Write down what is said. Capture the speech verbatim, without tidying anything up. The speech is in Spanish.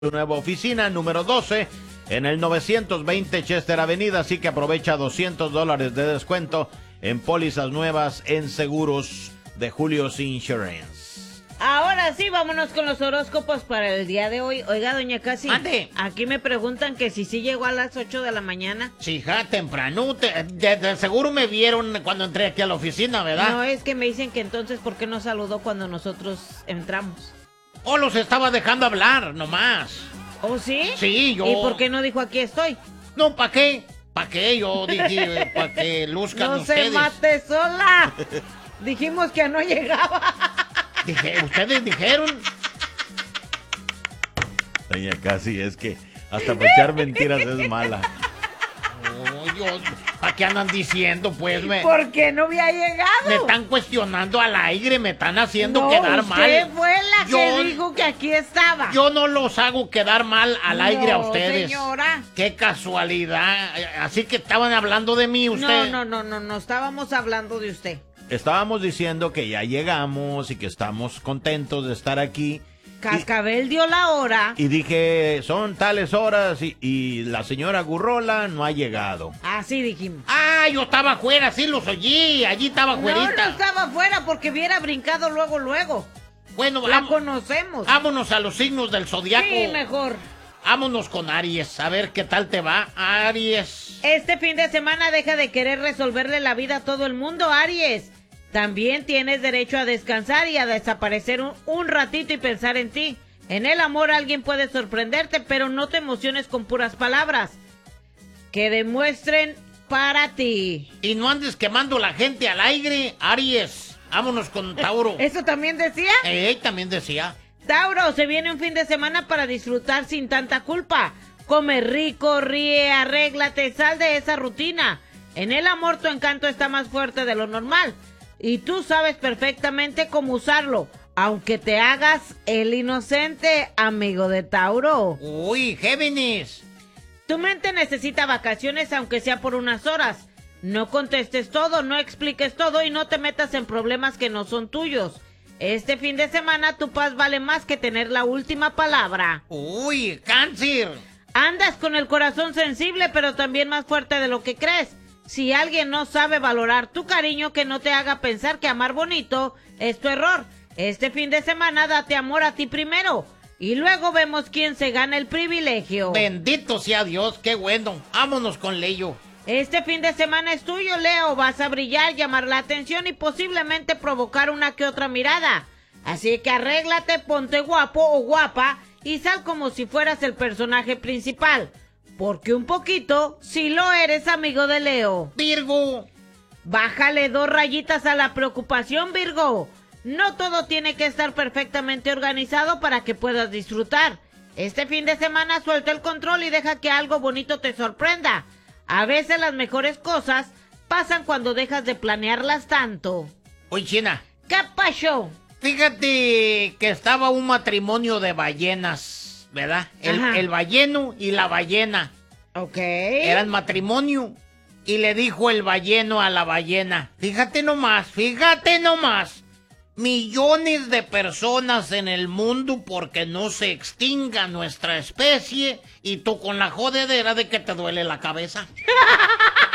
Su nueva oficina, número doce, en el novecientos veinte Chester Avenida, así que aprovecha doscientos dólares de descuento en pólizas nuevas en seguros de Julio's Insurance. Ahora sí, vámonos con los horóscopos para el día de hoy. Oiga, doña Casi, ¡Ande! Aquí me preguntan que si sí llegó a las ocho de la mañana. Sí, ja, temprano, te, de, de seguro me vieron cuando entré aquí a la oficina, ¿verdad? No, es que me dicen que entonces, ¿por qué no saludó cuando nosotros entramos? O los estaba dejando hablar, nomás. ¿Oh, sí? Sí, yo... ¿Y por qué no dijo aquí estoy? No, ¿para qué? ¿Para qué? Yo dije, para que luzcan ¡No ustedes. se mate sola! Dijimos que no llegaba. Dije, ustedes dijeron. Doña Casi, es que hasta para echar mentiras es mala. Oh, yo, ¿a qué andan diciendo, pues? Me, ¿Por qué no había llegado? me están cuestionando al aire, me están haciendo no, quedar mal. usted fue la Yo- que dijo que aquí estaba. Yo no los hago quedar mal al aire a No, ustedes. señora. Qué casualidad. Así que estaban hablando de mí, usted. No, no, no, no, no estábamos hablando de usted. Estábamos diciendo que ya llegamos y que estamos contentos de estar aquí. Cascabel dio la hora. Y dije, son tales horas y, y la señora Gurrola no ha llegado. Así dijimos. Ah, yo estaba afuera, sí los oí, allí estaba No, no afuerita. estaba afuera porque hubiera brincado luego, luego. Bueno, La vam- conocemos. vámonos a los signos del zodiaco. Sí, mejor. Vámonos con Aries, a ver qué tal te va, Aries. Este fin de semana deja de querer resolverle la vida a todo el mundo, Aries. También tienes derecho a descansar y a desaparecer un, un ratito y pensar en ti. En el amor alguien puede sorprenderte, pero no te emociones con puras palabras que demuestren para ti. Y no andes quemando la gente al aire, Aries. Vámonos con Tauro. ¿Eso también decía? Eh, también decía. Tauro, se viene un fin de semana para disfrutar sin tanta culpa. Come rico, ríe, arréglate, sal de esa rutina. En el amor tu encanto está más fuerte de lo normal. Y tú sabes perfectamente cómo usarlo, aunque te hagas el inocente, amigo de Tauro. Uy, Géminis. Tu mente necesita vacaciones, aunque sea por unas horas. No contestes todo, no expliques todo y no te metas en problemas que no son tuyos. Este fin de semana tu paz vale más que tener la última palabra. Uy, Cáncer. Andas con el corazón sensible, pero también más fuerte de lo que crees. Si alguien no sabe valorar tu cariño, que no te haga pensar que amar bonito es tu error. Este fin de semana date amor a ti primero y luego vemos quién se gana el privilegio. Bendito sea Dios, qué bueno. Vámonos con Leo. Este fin de semana es tuyo, Leo. Vas a brillar, llamar la atención y posiblemente provocar una que otra mirada. Así que arréglate, ponte guapo o guapa y sal como si fueras el personaje principal. Porque un poquito, si lo eres, amigo de Leo. Virgo. Bájale dos rayitas a la preocupación, Virgo. No todo tiene que estar perfectamente organizado para que puedas disfrutar. Este fin de semana suelta el control y deja que algo bonito te sorprenda. A veces las mejores cosas pasan cuando dejas de planearlas tanto. Oye, China, ¿Qué pasó? fíjate que estaba un matrimonio de ballenas, ¿verdad? El, Ajá. el balleno y la ballena. Ok. Eran matrimonio. Y le dijo el balleno a la ballena, fíjate nomás, fíjate nomás, millones de personas en el mundo porque no se extinga nuestra especie y tú con la jodedera de que te duele la cabeza.